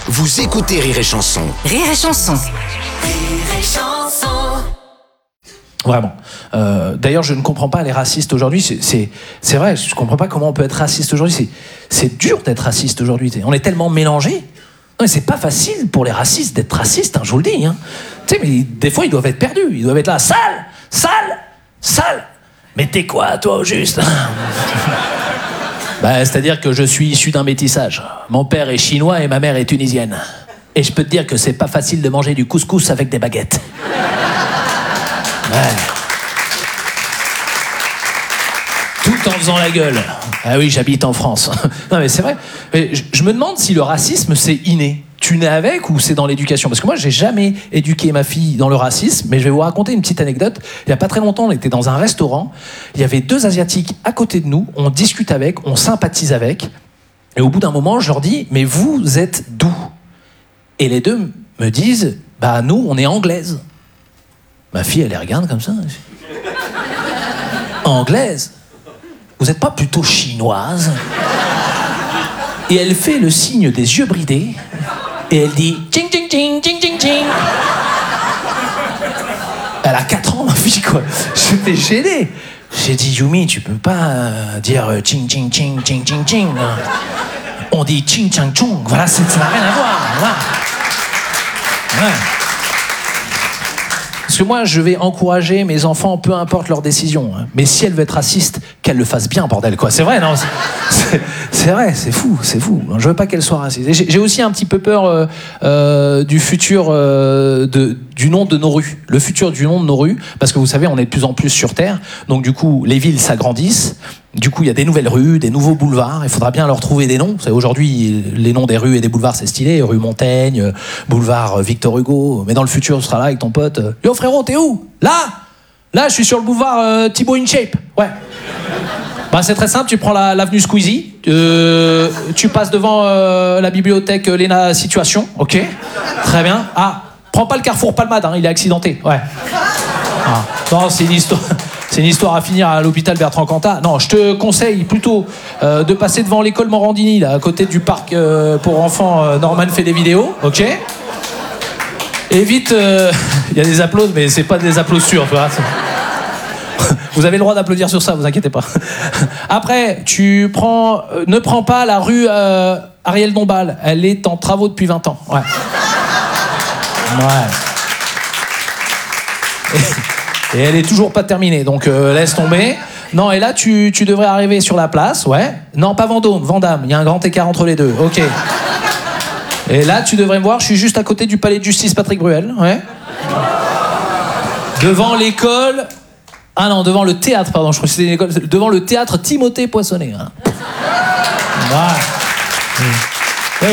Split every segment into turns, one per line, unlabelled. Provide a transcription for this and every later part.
Vous écoutez Rire et Chanson.
Rire et Chanson.
Rire et Chanson.
Vraiment. D'ailleurs, je ne comprends pas les racistes aujourd'hui. C'est vrai, je ne comprends pas comment on peut être raciste aujourd'hui. C'est dur d'être raciste aujourd'hui. On est tellement mélangés. Non, mais c'est pas facile pour les racistes d'être racistes, hein, je vous le dis. Hein. Tu sais, mais des fois, ils doivent être perdus. Ils doivent être là, sale. Mais t'es quoi, toi, au juste? C'est-à-dire que je suis issu d'un métissage. Mon père est chinois et ma mère est tunisienne. Et je peux te dire que c'est pas facile de manger du couscous avec des baguettes. Ouais. Tout en faisant la gueule. Ah oui, j'habite en France. Non mais c'est vrai. Mais je me demande si le racisme c'est inné. Tu nais avec ou c'est dans l'éducation? Parce que moi j'ai jamais éduqué ma fille dans le racisme, mais je vais vous raconter une petite anecdote. Il y a pas très longtemps, on était dans un restaurant, il y avait deux Asiatiques à côté de nous, on discute avec, on sympathise avec, et au bout d'un moment je leur dis, mais vous êtes d'où? Et les deux me disent, nous on est anglaises. Ma fille elle les regarde comme ça. Anglaise? Vous n'êtes pas plutôt chinoise? Et elle fait le signe des yeux bridés et elle dit ching ching ching ching ching ching. Elle a 4 ans ma fille quoi. J'étais gêné. J'ai dit Yumi, tu peux pas dire ching ching ching ching ching ching. On dit ching chang chung. Voilà, ça n'a rien à voir. Voilà. Ouais. Parce que moi, je vais encourager mes enfants, peu importe leur décision. Hein. Mais si elle veut être raciste, qu'elle le fasse bien, bordel, quoi. C'est vrai, non? C'est vrai, c'est fou. Je veux pas qu'elle soit raciste. J'ai aussi un petit peu peur du futur du nom de nos rues. Le futur du nom de nos rues, parce que vous savez, on est de plus en plus sur Terre. Donc du coup, les villes s'agrandissent. Du coup, il y a des nouvelles rues, des nouveaux boulevards. Il faudra bien leur trouver des noms. Aujourd'hui, les noms des rues et des boulevards, c'est stylé. Rue Montaigne, boulevard Victor Hugo. Mais dans le futur, tu seras là avec ton pote. Yo frérot, t'es où? Là, je suis sur le boulevard Thibaut InShape. Ouais. C'est très simple. Tu prends l'avenue Squeezie. Tu passes devant la bibliothèque Léna Situation. Ok. Très bien. Prends pas le carrefour Palmade. Hein, il est accidenté. Ouais. Non, c'est une histoire à finir à l'hôpital Bertrand Cantat. Non, je te conseille plutôt de passer devant l'école Morandini, là, à côté du parc pour enfants. Norman fait des vidéos, ok. Et vite, il y a des applaudissements, mais c'est pas des applaudissements, tu vois. Vous avez le droit d'applaudir sur ça, vous inquiétez pas. Après, ne prends pas la rue Ariel Dombal. Elle est en travaux depuis 20 ans. Ouais. Et elle est toujours pas terminée, donc laisse tomber. Non, et là, tu devrais arriver sur la place, ouais. Non, pas Vendôme, Vandame, il y a un grand écart entre les deux, ok. Et là, tu devrais me voir, je suis juste à côté du palais de justice Patrick Bruel, ouais. Devant l'école... Ah non, devant le théâtre, pardon, je crois que c'était une école... Devant le théâtre Timothée Poissonnet. Hein. Ouais.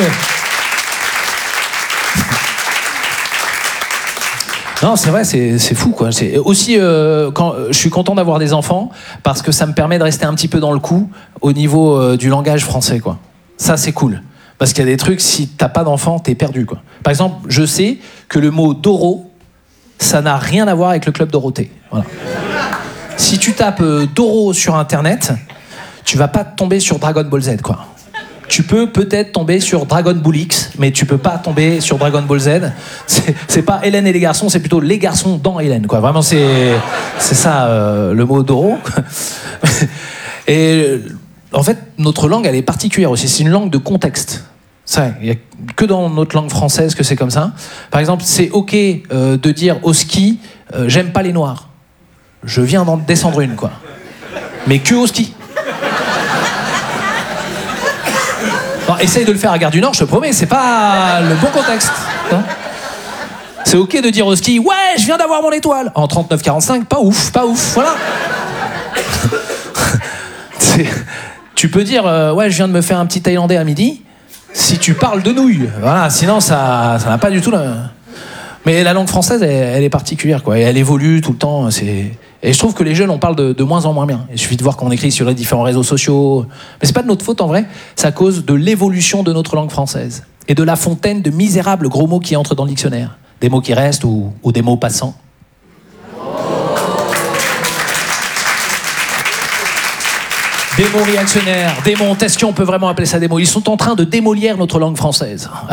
Non, c'est vrai, c'est fou, quoi. C'est aussi, quand je suis content d'avoir des enfants, parce que ça me permet de rester un petit peu dans le coup au niveau du langage français, quoi. Ça, c'est cool. Parce qu'il y a des trucs, si t'as pas d'enfant, t'es perdu, quoi. Par exemple, je sais que le mot Doro, ça n'a rien à voir avec le club Dorothée. Voilà. Si tu tapes Doro sur Internet, tu vas pas tomber sur Dragon Ball Z, quoi. Tu peux peut-être tomber sur Dragon Ball X, mais tu peux pas tomber sur Dragon Ball Z. C'est pas Hélène et les garçons, c'est plutôt les garçons dans Hélène, quoi. Vraiment, c'est ça le mot Doro. Et en fait, notre langue, elle est particulière aussi. C'est une langue de contexte. Il n'y a que dans notre langue française que c'est comme ça. Par exemple, c'est ok de dire au ski, j'aime pas les noirs. Je viens d'en descendre une, quoi. Mais que au ski. Non, essaye de le faire à Gare du Nord, je te promets, c'est pas le bon contexte. Hein, c'est ok de dire au ski, ouais, je viens d'avoir mon étoile. En 39,45, pas ouf, voilà. Tu peux dire, ouais, je viens de me faire un petit Thaïlandais à midi, si tu parles de nouilles. Voilà, sinon ça n'a pas du tout la... Mais la langue française, elle est particulière, quoi. Et elle évolue tout le temps. Et je trouve que les jeunes, on parle de moins en moins bien. Il suffit de voir qu'on écrit sur les différents réseaux sociaux. Mais c'est pas de notre faute, en vrai. C'est à cause de l'évolution de notre langue française. Et de la fontaine de misérables gros mots qui entrent dans le dictionnaire. Des mots qui restent ou des mots passants. Des mots réactionnaires, des mots, est-ce qu'on peut vraiment appeler ça des mots? Ils sont en train de démolir notre langue française.